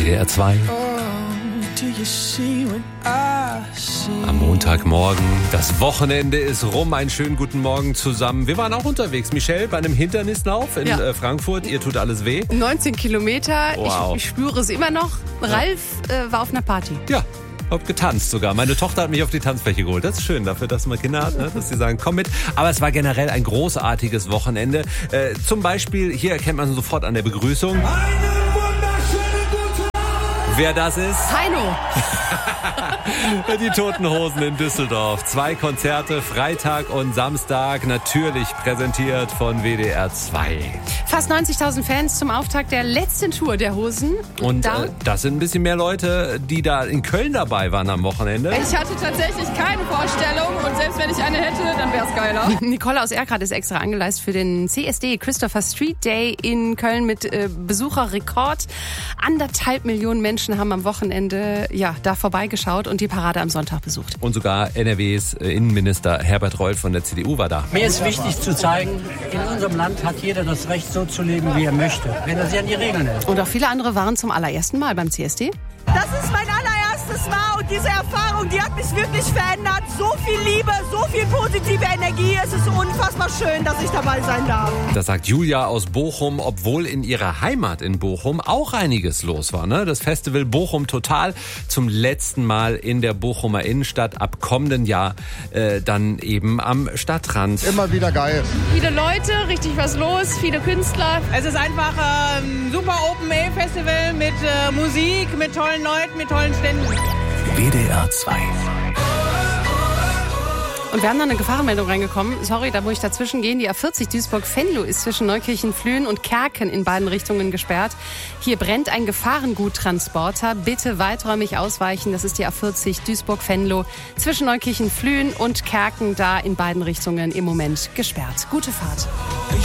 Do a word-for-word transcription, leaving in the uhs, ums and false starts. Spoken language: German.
W D R zwei. Am Montagmorgen, das Wochenende ist rum, einen schönen guten Morgen zusammen. Wir waren auch unterwegs, Michelle, bei einem Hindernislauf in ja. äh, Frankfurt. Ihr tut alles weh. neunzehn Kilometer, wow. ich, ich spüre es immer noch. Ralf äh, war auf einer Party. Ja. Hab getanzt sogar. Meine Tochter hat mich auf die Tanzfläche geholt. Das ist schön dafür, dass man Kinder hat, ne? Dass sie sagen, komm mit. Aber es war generell ein großartiges Wochenende. Äh, zum Beispiel, hier erkennt man sofort an der Begrüßung. Einen wunderschönen guten Abend. Wer das ist? Heino. Die Toten Hosen in Düsseldorf. Zwei Konzerte, Freitag und Samstag, natürlich präsentiert von W D R zwei. Fast neunzigtausend Fans zum Auftakt der letzten Tour der Hosen. Und da? äh, das sind ein bisschen mehr Leute, die da in Köln dabei waren am Wochenende. Ich hatte tatsächlich keine Vorstellung und selbst wenn ich eine hätte, dann wäre es geiler. Nicole aus Erkrath ist extra angereist für den C S D Christopher Street Day in Köln mit äh, Besucherrekord. Anderthalb Millionen Menschen haben am Wochenende ja da vorbeigeschaut und die Parade am Sonntag besucht. Und sogar N R Ws Innenminister Herbert Reul von der C D U war da. Mir ist wichtig zu zeigen, in unserem Land hat jeder das Recht, so zu leben, wie er möchte, wenn er sich an die Regeln hält. Und auch viele andere waren zum allerersten Mal beim C S D. Das ist mein allererstes Mal und diese Erfahrung, die hat mich wirklich verändert. So viel Liebe, so viel positive Energie. Es ist unfassbar schön, dass ich dabei sein darf. Das sagt Julia aus Bochum, obwohl in ihrer Heimat in Bochum auch einiges los war. Ne? Das Festival Bochum Total zum letzten Mal in der Bochumer Innenstadt. Ab kommenden Jahr äh, dann eben am Stadtrand. Immer wieder geil. Viele Leute, richtig was los, viele Künstler. Es ist einfach ein äh, super Open-Air-Festival mit äh, Musik, mit tollen Leuten, mit tollen Ständen. W D R zwei. Und wir haben da eine Gefahrenmeldung reingekommen. Sorry, da muss ich dazwischen gehen. Die A vierzig Duisburg-Venlo ist zwischen Neukirchen-Flühen und Kerken in beiden Richtungen gesperrt. Hier brennt ein Gefahrenguttransporter. Bitte weiträumig ausweichen. Das ist die A vierzig Duisburg-Venlo zwischen Neukirchen-Flühen und Kerken, da in beiden Richtungen im Moment gesperrt. Gute Fahrt.